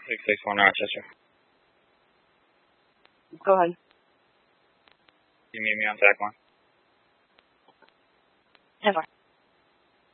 661 Rochester. Go ahead. You meet me on track 1. 10-4.